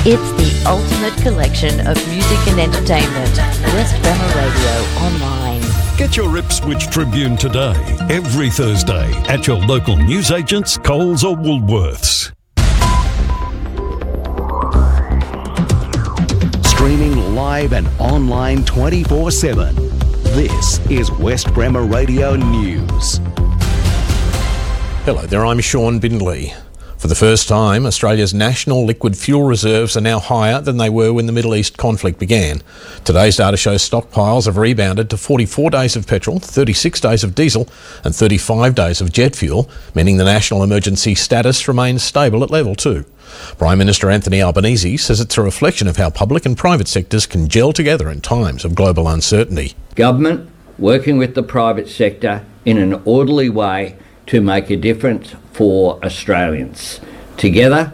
It's the ultimate collection of music and entertainment. West Bremer Radio Online. Get your Ipswich Tribune today, every Thursday, at your local newsagents, Coles or Woolworths. Streaming live and online 24/7. This is West Bremer Radio News. Hello there, I'm Sean Bindley. For the first time, Australia's national liquid fuel reserves are now higher than they were when the Middle East conflict began. Today's data shows stockpiles have rebounded to 44 days of petrol, 36 days of diesel and 35 days of jet fuel, meaning the national emergency status remains stable at level 2. Prime Minister Anthony Albanese says it's a reflection of how public and private sectors can gel together in times of global uncertainty. Government working with the private sector in an orderly way to make a difference for Australians. Together,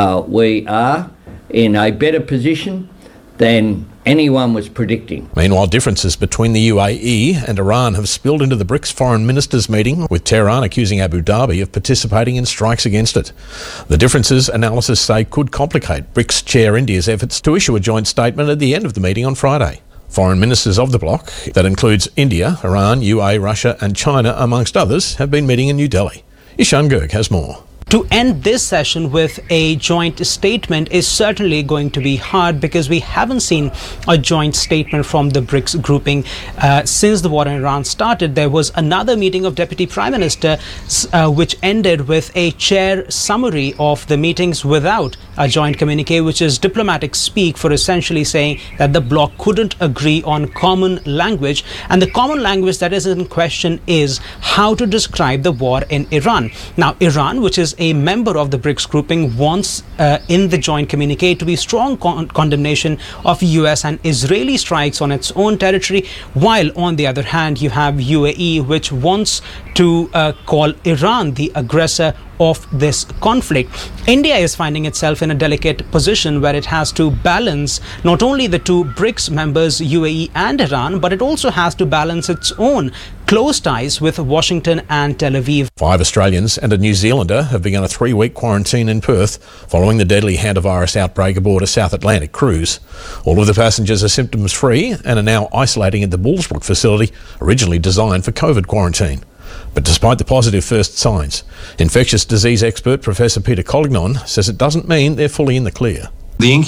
we are in a better position than anyone was predicting. Meanwhile, differences between the UAE and Iran have spilled into the BRICS foreign ministers meeting, with Tehran accusing Abu Dhabi of participating in strikes against it. The differences, analysts say, could complicate BRICS chair India's efforts to issue a joint statement at the end of the meeting on Friday. Foreign ministers of the bloc, that includes India, Iran, UAE, Russia and China, amongst others, have been meeting in New Delhi. Ishan Girg has more. To end this session with a joint statement is certainly going to be hard, because we haven't seen a joint statement from the BRICS grouping since the war in Iran started. There was another meeting of Deputy Prime Minister which ended with a chair summary of the meetings without a joint communique, which is diplomatic speak for essentially saying that the bloc couldn't agree on common language, and the common language that is in question is how to describe the war in Iran. Now, Iran, which is a member of the BRICS grouping, wants in the joint communique to be strong condemnation of US and Israeli strikes on its own territory, while on the other hand you have UAE, which wants to call Iran the aggressor of this conflict. India is finding itself in a delicate position where it has to balance not only the two BRICS members, UAE and Iran, but it also has to balance its own close ties with Washington and Tel Aviv. 5 Australians and a New Zealander have begun a 3-week quarantine in Perth following the deadly hantavirus outbreak aboard a South Atlantic cruise. All of the passengers are symptoms-free and are now isolating at the Bullsbrook facility, originally designed for COVID quarantine. But despite the positive first signs, infectious disease expert Professor Peter Collignon says it doesn't mean they're fully in the clear. The